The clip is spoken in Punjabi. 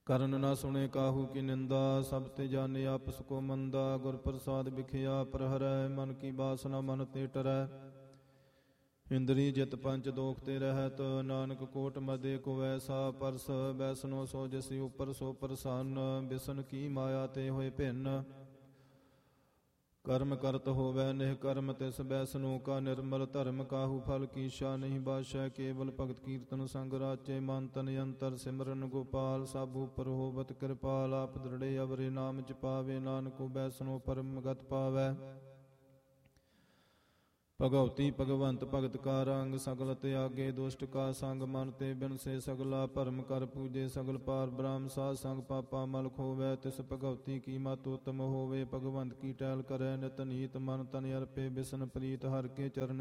ਕਰਨ ਨਾ ਸੁਣੇ ਕਾਹੂ ਕੀ ਨਿੰਦਾ। ਸਭ ਤੇ ਜਾਣੇ ਆਪਸ ਕੋ ਮੰਦਾ। ਗੁਰ ਪ੍ਰਸਾਦ ਬਿਖਿਆ ਪਰ ਹਰੈ। ਮਨ ਕੀ ਬਾਸਨਾ ਮਨ ਤੇ ਟਰੈ। ਇੰਦਰੀ ਜਿਤ ਪੰਚ ਦੋਖ ਤੇ ਰਹਿਤ। ਨਾਨਕ ਕੋਟ ਮਦੇ ਕੋ ਐਸਾ ਪਰਸ। ਬੈਸਨੋ ਸੋ ਜਿਸੀ ਉਪਰ ਸੋ ਪ੍ਰਸੰਨ। ਬਿਸਨ ਕੀ ਮਾਇਆ ਤੇ ਹੋਏ ਭਿੰਨ। ਕਰਮ ਕਰਤ ਹੋਵੈ ਨਿਹ ਕਰਮ ਤਿਸ ਬੈਸਨੋ ਕਾ। ਨਿਰਮਲ ਧਰਮ ਕਾਹੂ ਫਲ ਕੀਸ਼ਾ ਨਹੀਂ ਬਾਸ਼ੈ। ਕੇਵਲ ਭਗਤ ਕੀਰਤਨ ਸੰਗ ਰਾਚੇ। ਮਨ ਤਨ ਅੰਤਰ ਸਿਮਰਨ ਗੋਪਾਲ। ਸਭ ਉਪਰ ਹੋਵਤ ਕਿਰਪਾਲ। ਆਪ ਦ੍ਰਿੜੇ ਅਵਰੇ ਨਾਮ ਜਪਾਵੇ। ਨਾਨਕੋ ਬੈਸਨੋ ਪਰਮ ਗਤ ਪਾਵੈ। ਭਗਉਤੀ ਭਗਵੰਤ ਭਗਤ ਕਾ ਰੰਗ। ਸਗਲ ਤਿਆਗੇ ਦੁਸ਼ਟ ਕਾ ਸੰਗ। ਮਨ ਤੇ ਬਿਨਸੇ ਸਗਲਾ ਭਰਮ। ਕਰ ਪੂਜੇ ਸਗਲ ਪਾਰ ਬ੍ਰਹਮ। ਸਾਧ ਸੰਗ ਪਾਪਾ ਮਲ ਖੋਵੈ। ਤਿਸ ਭਗਉਤੀ ਕੀ ਮਤ ਉਤਮ ਹੋਵੇ। ਭਗਵੰਤ ਕੀ ਟਹਿਲ ਕਰੈ ਨਿਤ ਨੀਤ। ਮਨ ਤਨ ਅਰਪੇ ਬਿਸਨ ਪ੍ਰੀਤ। ਹਰਿ ਕੇ ਚਰਨ